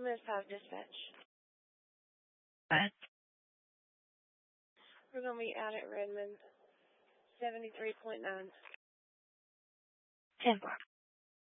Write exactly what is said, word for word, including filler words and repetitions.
Miss five dispatch. What? We're going to be out at Redmond, seventy-three point nine. ten four.